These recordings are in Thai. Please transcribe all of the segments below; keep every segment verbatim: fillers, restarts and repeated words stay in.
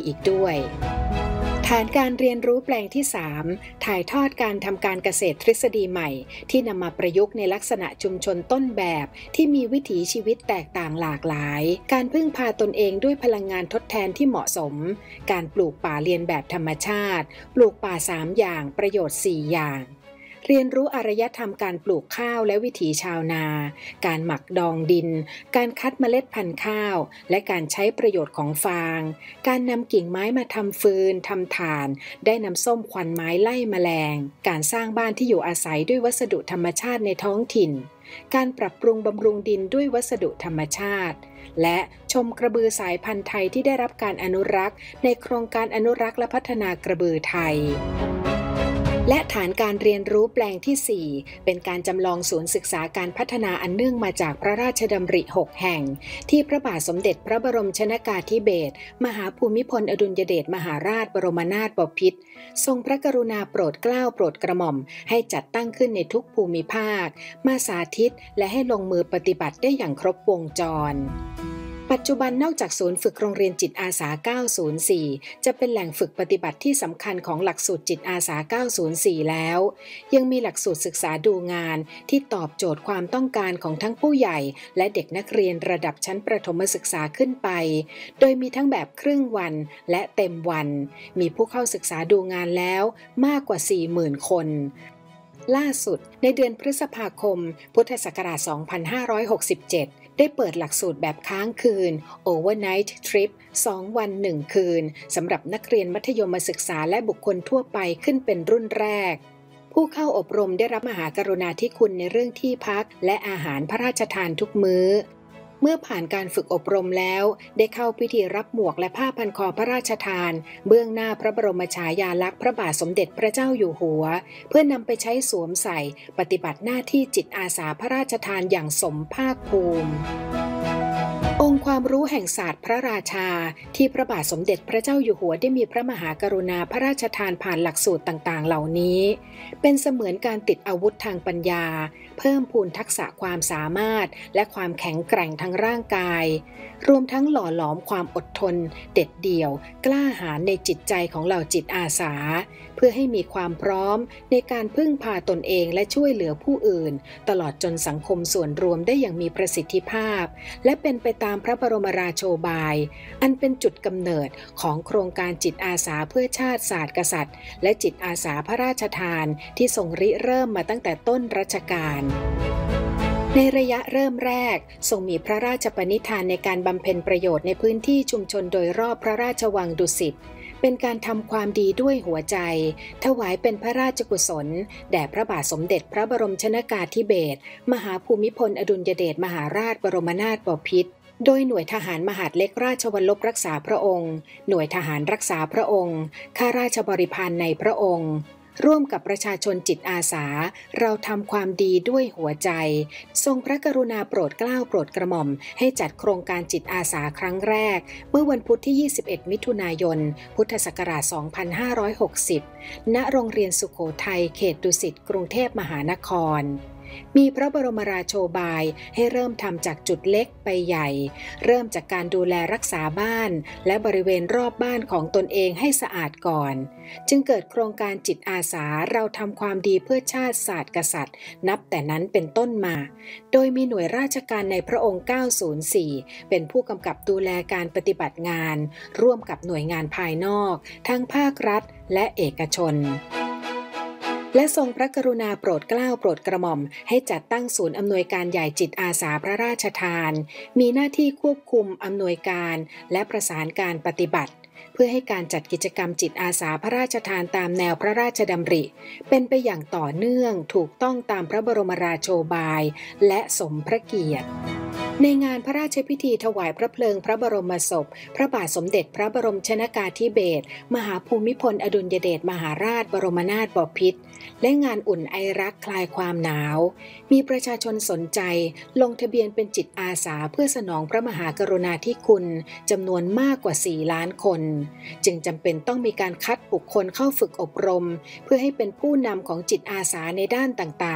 อีกด้วยฐานการเรียนรู้แปลงที่สามถ่ายทอดการทำการเกษตรทฤษฎีใหม่ที่นำมาประยุกต์ในลักษณะชุมชนต้นแบบที่มีวิถีชีวิตแตกต่างหลากหลายการพึ่งพาตนเองด้วยพลังงานทดแทนที่เหมาะสมการปลูกป่าเรียนแบบธรรมชาติปลูกป่าสามอย่างประโยชน์สี่อย่างเรียนรู้อารยธรรมการปลูกข้าวและวิถีชาวนาการหมักดองดินการคัดเมล็ดพันธุ์ข้าวและการใช้ประโยชน์ของฟางการนำกิ่งไม้มาทำฟืนทำถ่านได้นำส้มควันไม้ไล่แมลงการสร้างบ้านที่อยู่อาศัยด้วยวัสดุธรรมชาติในท้องถิ่นการปรับปรุงบำรุงดินด้วยวัสดุธรรมชาติและชมกระบือสายพันธุ์ไทยที่ได้รับการอนุรักษ์ในโครงการอนุรักษ์และพัฒนากระบือไทยและฐานการเรียนรู้แปลงที่สี่เป็นการจำลองศูนย์ศึกษาการพัฒนาอันเนื่องมาจากพระราชดำริหกแห่งที่พระบาทสมเด็จพระบรมชนกาธิเบศรมหาภูมิพลอดุลยเดชมหาราชบรมนาถบพิตรทรงพระกรุณาโปรดเกล้าโปรดกระหม่อมให้จัดตั้งขึ้นในทุกภูมิภาคมาสาธิตและให้ลงมือปฏิบัติได้อย่างครบวงจรปัจจุบันนอกจากศูนย์ฝึกโรงเรียนจิตอาสาเก้าศูนย์สี่จะเป็นแหล่งฝึกปฏิบัติที่สำคัญของหลักสูตรจิตอาสาเก้าศูนย์สี่แล้วยังมีหลักสูตรศึกษาดูงานที่ตอบโจทย์ความต้องการของทั้งผู้ใหญ่และเด็กนักเรียนระดับชั้นประถมศึกษาขึ้นไปโดยมีทั้งแบบครึ่งวันและเต็มวันมีผู้เข้าศึกษาดูงานแล้วมากกว่า สี่หมื่น คนล่าสุดในเดือนพฤษภาคมพุทธศักราชสองพันห้าร้อยหกสิบเจ็ดได้เปิดหลักสูตรแบบค้างคืน Overnight Trip สองวันหนึ่งคืนสำหรับนักเรียนมัธยมศึกษาและบุคคลทั่วไปขึ้นเป็นรุ่นแรกผู้เข้าอบรมได้รับมหากรุณาธิคุณในเรื่องที่พักและอาหารพระราชทานทุกมื้อเมื่อผ่านการฝึกอบรมแล้วได้เข้าพิธีรับหมวกและผ้าพันคอพระราชทานเบื้องหน้าพระบรมฉายาลักษณ์พระบาทสมเด็จพระเจ้าอยู่หัวเพื่อนำไปใช้สวมใส่ปฏิบัติหน้าที่จิตอาสาพระราชทานอย่างสมภาคภูมิองค์ความรู้แห่งศาสตร์พระราชาที่พระบาทสมเด็จพระเจ้าอยู่หัวได้มีพระมหากรุณาพระราชทานผ่านหลักสูตรต่างๆเหล่านี้เป็นเสมือนการติดอาวุธทางปัญญาเพิ่มพูนทักษะความสามารถและความแข็งแกร่งทางร่างกายรวมทั้งหล่อหลอมความอดทนเด็ดเดี่ยวกล้าหาญในจิตใจของเหล่าจิตอาสาเพื่อให้มีความพร้อมในการพึ่งพาตนเองและช่วยเหลือผู้อื่นตลอดจนสังคมส่วนรวมได้อย่างมีประสิทธิภาพและเป็นไปตามพระบรมราโชบายอันเป็นจุดกำเนิดของโครงการจิตอาสาเพื่อชาติศาสตร์กษัตริย์และจิตอาสาพระราชทานที่ทรงริเริ่มมาตั้งแต่ต้นรัชกาลในระยะเริ่มแรกทรงมีพระราชปณิธานในการบำเพ็ญประโยชน์ในพื้นที่ชุมชนโดยรอบพระราชวังดุสิตเป็นการทำความดีด้วยหัวใจถวายเป็นพระราชกุศลแด่พระบาทสมเด็จพระบรมชนกาธิเบศรมหาภูมิพลอดุลยเดชมหาราชบรมนาถบพิตรโดยหน่วยทหารมหาดเล็กราชวัลลบรักษาพระองค์หน่วยทหารรักษาพระองค์ข้าราชบริพารในพระองค์ร่วมกับประชาชนจิตอาสาเราทำความดีด้วยหัวใจทรงพระกรุณาโปรดเกล้าโปรดกระหม่อมให้จัดโครงการจิตอาสาครั้งแรกเมื่อวันพุธที่ยี่สิบเอ็ดมิถุนายนพุทธศักราชสองพันห้าร้อยหกสิบณโรงเรียนสุโขทัยเขตดุสิตกรุงเทพมหานครมีพระบรมราโชบายให้เริ่มทำจากจุดเล็กไปใหญ่เริ่มจากการดูแลรักษาบ้านและบริเวณรอบบ้านของตนเองให้สะอาดก่อนจึงเกิดโครงการจิตอาสาเราทำความดีเพื่อชาติศาสตร์กษัตริย์นับแต่นั้นเป็นต้นมาโดยมีหน่วยราชการในพระองค์เก้าศูนย์สี่เป็นผู้กำกับดูแลการปฏิบัติงานร่วมกับหน่วยงานภายนอกทั้งภาครัฐและเอกชนและทรงพระกรุณาโปรดเกล้าโปรดกระหม่อมให้จัดตั้งศูนย์อำนวยการใหญ่จิตอาสาพระราชทานมีหน้าที่ควบคุมอำนวยการและประสานการปฏิบัติเพื่อให้การจัดกิจกรรมจิตอาสาพระราชทานตามแนวพระราชดำริเป็นไปอย่างต่อเนื่องถูกต้องตามพระบรมราโชบายและสมพระเกียรติในงานพระราชพิธีถวายพระเพลิงพระบรมศพพระบาทสมเด็จพระบรมชนกาธิเบศรมหาภูมิพลอดุลยเดชมหาราชบรมนาถบพิตรและงานอุ่นไอรักคลายความหนาวมีประชาชนสนใจลงทะเบียนเป็นจิตอาสาเพื่อสนองพระมหากรุณาธิคุณจำนวนมากกว่าสี่ล้านคนจึงจำเป็นต้องมีการคัดบุคคลเข้าฝึกอบรมเพื่อให้เป็นผู้นำของจิตอาสาในด้านต่าง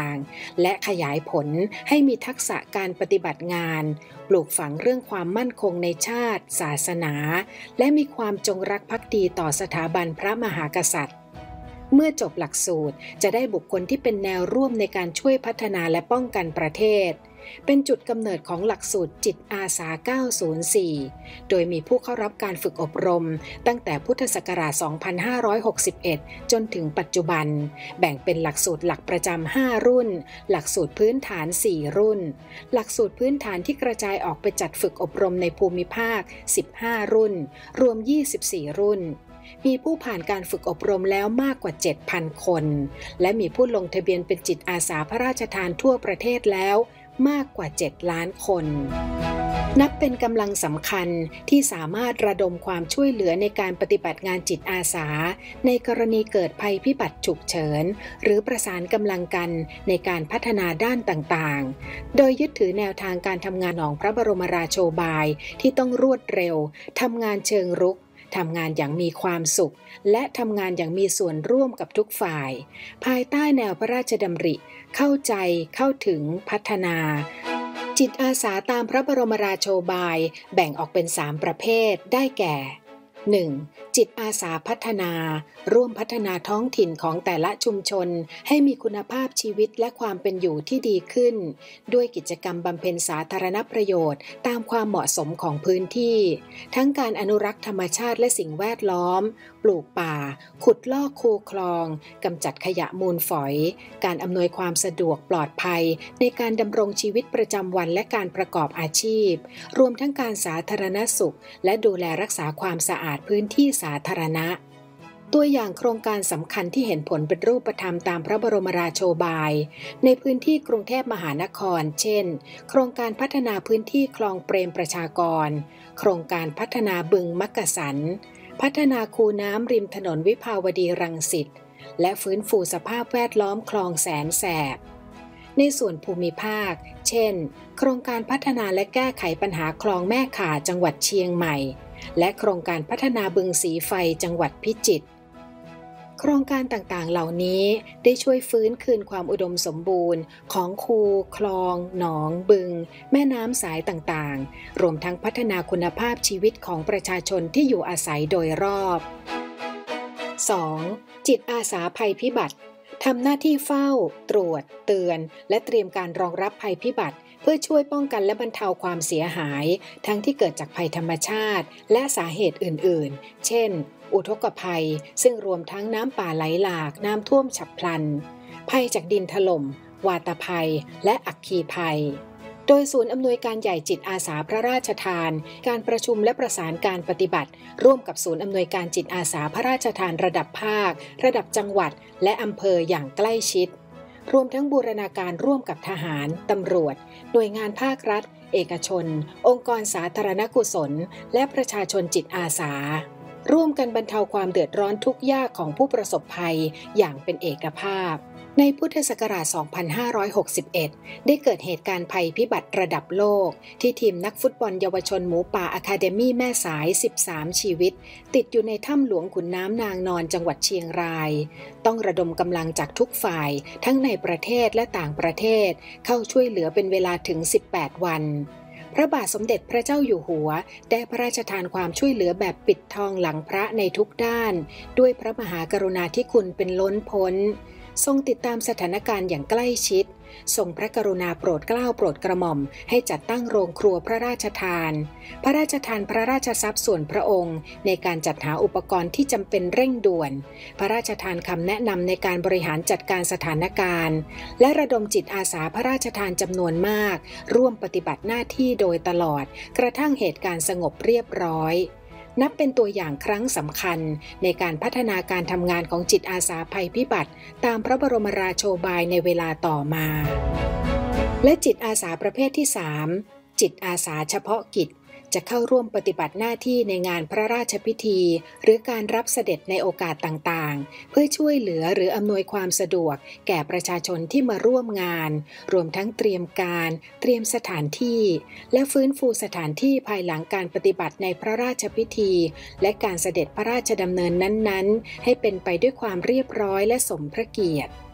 างๆและขยายผลให้มีทักษะการปฏิบัติงานปลูกฝังเรื่องความมั่นคงในชาติศาสนาและมีความจงรักภักดีต่อสถาบันพระมหากษัตริย์เมื่อจบหลักสูตรจะได้บุคคลที่เป็นแนวร่วมในการช่วยพัฒนาและป้องกันประเทศเป็นจุดกำเนิดของหลักสูตรจิตอาสาเก้าศูนย์สี่โดยมีผู้เข้ารับการฝึกอบรมตั้งแต่พุทธศักราชสองพันห้าร้อยหกสิบเอ็ดจนถึงปัจจุบันแบ่งเป็นหลักสูตรหลักประจำห้ารุ่นหลักสูตรพื้นฐานสี่รุ่นหลักสูตรพื้นฐานที่กระจายออกไปจัดฝึกอบรมในภูมิภาคสิบห้ารุ่นรวมยี่สิบสี่รุ่นมีผู้ผ่านการฝึกอบรมแล้วมากกว่า เจ็ดพัน คนและมีผู้ลงทะเบียนเป็นจิตอาสาพระราชทานทั่วประเทศแล้วมากกว่าเจ็ดล้านคนนับเป็นกำลังสำคัญที่สามารถระดมความช่วยเหลือในการปฏิบัติงานจิตอาสาในกรณีเกิดภัยพิบัติฉุกเฉินหรือประสานกำลังกันในการพัฒนาด้านต่างๆโดยยึดถือแนวทางการทำงานของพระบรมราโชบายที่ต้องรวดเร็วทำงานเชิงรุกทำงานอย่างมีความสุขและทำงานอย่างมีส่วนร่วมกับทุกฝ่ายภายใต้แนวพระราชดำริเข้าใจเข้าถึงพัฒนาจิตอาสาตามพระบรมราโชบายแบ่งออกเป็นสามประเภทได้แก่ หนึ่ง. จิตอาสาพัฒนาร่วมพัฒนาท้องถิ่นของแต่ละชุมชนให้มีคุณภาพชีวิตและความเป็นอยู่ที่ดีขึ้นด้วยกิจกรรมบำเพ็ญสาธารณประโยชน์ตามความเหมาะสมของพื้นที่ทั้งการอนุรักษ์ธรรมชาติและสิ่งแวดล้อมปลูกป่าขุดลอกคูคลองกำจัดขยะมูลฝอยการอำนวยความสะดวกปลอดภัยในการดำรงชีวิตประจำวันและการประกอบอาชีพรวมทั้งการสาธารณสุขและดูแลรักษาความสะอาดพื้นที่สาธารณะตัวอย่างโครงการสำคัญที่เห็นผลเป็นรูปธรรมตามพระบรมราโชบายในพื้นที่กรุงเทพมหานครเช่นโครงการพัฒนาพื้นที่คลองเปรมประชากรโครงการพัฒนาบึงมักกะสันพัฒนาคูน้ำริมถนนวิภาวดีรังสิตและฟื้นฟูสภาพแวดล้อมคลองแสนแสบในส่วนภูมิภาคเช่นโครงการพัฒนาและแก้ไขปัญหาคลองแม่ข่าจังหวัดเชียงใหม่และโครงการพัฒนาบึงสีไฟจังหวัดพิจิตรโครงการต่างๆเหล่านี้ได้ช่วยฟื้นคืนความอุดมสมบูรณ์ของคูคลองหนองบึงแม่น้ำสายต่างๆรวมทั้งพัฒนาคุณภาพชีวิตของประชาชนที่อยู่อาศัยโดยรอบ สอง. จิตอาสาภัยพิบัติทำหน้าที่เฝ้าตรวจเตือนและเตรียมการรองรับภัยพิบัติเพื่อช่วยป้องกันและบรรเทาความเสียหายทั้งที่เกิดจากภัยธรรมชาติและสาเหตุอื่นๆเช่นอุทกภัยซึ่งรวมทั้งน้ำป่าไหลหลากน้ำท่วมฉับพลันภัยจากดินถล่มวาตภัยและอัคคีภัยโดยศูนย์อำนวยการใหญ่จิตอาสาพระราชทานการประชุมและประสานการปฏิบัติร่วมกับศูนย์อำนวยการจิตอาสาพระราชทานระดับภาคระดับจังหวัดและอำเภออย่างใกล้ชิดรวมทั้งบูรณาการร่วมกับทหารตำรวจหน่วยงานภาครัฐเอกชนองค์กรสาธารณกุศลและประชาชนจิตอาสาร่วมกันบรรเทาความเดือดร้อนทุกข์ยากของผู้ประสบภัยอย่างเป็นเอกภาพในพุทธศักราช สองพันห้าร้อยหกสิบเอ็ด ได้เกิดเหตุการณ์ภัยพิบัติระดับโลกที่ทีมนักฟุตบอลเยาวชนหมูป่าอะคาเดมี่แม่สายสิบสามชีวิตติดอยู่ในถ้ำหลวงขุนน้ำนางนอนจังหวัดเชียงรายต้องระดมกำลังจากทุกฝ่ายทั้งในประเทศและต่างประเทศเข้าช่วยเหลือเป็นเวลาถึงสิบแปดวันพระบาทสมเด็จพระเจ้าอยู่หัวได้พระราชทานความช่วยเหลือแบบปิดทองหลังพระในทุกด้านด้วยพระมหากรุณาธิคุณเป็นล้นพ้นทรงติดตามสถานการณ์อย่างใกล้ชิดทรงพระกรุณาโปรดเกล้าโปรดกระหม่อมให้จัดตั้งโรงครัวพระราชทานพระราชทานพระราชทรัพย์ส่วนพระองค์ในการจัดหาอุปกรณ์ที่จำเป็นเร่งด่วนพระราชทานคำแนะนำในการบริหารจัดการสถานการณ์และระดมจิตอาสาพระราชทานจำนวนมากร่วมปฏิบัติหน้าที่โดยตลอดกระทั่งเหตุการณ์สงบเรียบร้อยนับเป็นตัวอย่างครั้งสำคัญในการพัฒนาการทำงานของจิตอาสาภัยพิบัติตามพระบรมราโชบายในเวลาต่อมาและจิตอาสาประเภทที่สามจิตอาสาเฉพาะกิจจะเข้าร่วมปฏิบัติหน้าที่ในงานพระราชพิธีหรือการรับเสด็จในโอกาสต่างๆเพื่อช่วยเหลือหรืออำนวยความสะดวกแก่ประชาชนที่มาร่วมงานรวมทั้งเตรียมการเตรียมสถานที่และฟื้นฟูสถานที่ภายหลังการปฏิบัติในพระราชพิธีและการเสด็จพระราชดำเนินนั้นๆให้เป็นไปด้วยความเรียบร้อยและสมพระเกียรติ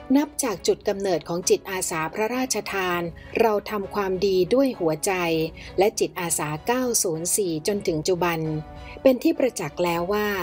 นับจากจุดกำเนิดของจิตอาสาพระราชทานเราทำความดีด้วยหัวใจและจิตอาสาเก้าศูนย์สี่จนถึงปัจจุบันเป็นที่ประจักษ์แล้วว่า